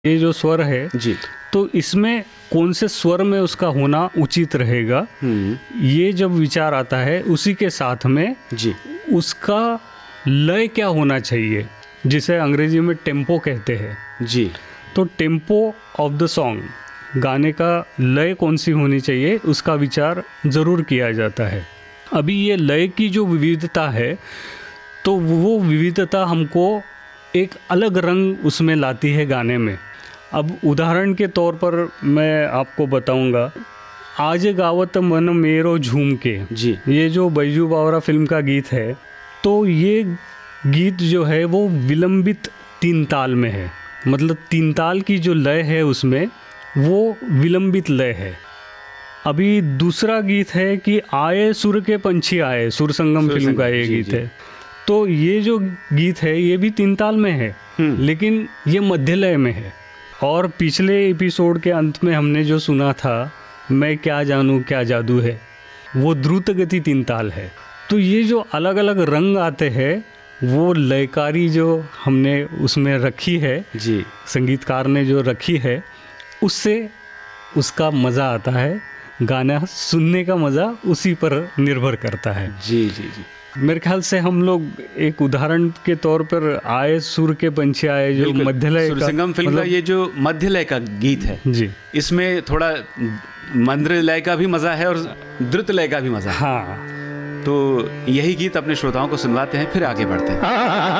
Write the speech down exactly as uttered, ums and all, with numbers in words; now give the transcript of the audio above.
ये जो स्वर है जी, तो इसमें कौन से स्वर में उसका होना उचित रहेगा, ये जब विचार आता है उसी के साथ में जी, उसका लय क्या होना चाहिए, जिसे अंग्रेजी में टेम्पो कहते हैं। जी, तो टेम्पो ऑफ द सॉन्ग, गाने का लय कौन सी होनी चाहिए, उसका विचार ज़रूर किया जाता है। अभी ये लय की जो विविधता है तो वो विविधता हमको एक अलग रंग उसमें लाती है गाने में। अब उदाहरण के तौर पर मैं आपको बताऊंगा, आज गावत मन मेरो झूम के, जी, ये जो बैजू बावरा फिल्म का गीत है, तो ये गीत जो है वो विलंबित तीन ताल में है। मतलब तीन ताल की जो लय है उसमें वो विलंबित लय है। अभी दूसरा गीत है कि आए सुर के पंछी आए, सुर संगम सुर फिल्म का संगम, ये जी, गीत जी। है। तो ये जो गीत है ये भी तीन ताल में है, हम्म। लेकिन ये मध्य लय में है। और पिछले एपिसोड के अंत में हमने जो सुना था, मैं क्या जानूँ क्या जादू है, वो द्रुत गति तीन ताल है। तो ये जो अलग अलग रंग आते हैं वो लयकारी जो हमने उसमें रखी है, जी, संगीतकार ने जो रखी है, उससे उसका मज़ा आता है। गाना सुनने का मज़ा उसी पर निर्भर करता है। जी, जी, जी, मेरे ख्याल से हम लोग एक उदाहरण के तौर पर आए सुर के पंछी आए, जो बिल्कुल। मध्य लय का, सुरसिंगम फिल्म का मतलब ये जो मध्य लय का गीत है, जी इसमें थोड़ा मंद्र लय का भी मजा है और द्रुत लय का भी मजा है। हाँ। तो यही गीत अपने श्रोताओं को सुनवाते हैं, फिर आगे बढ़ते हैं।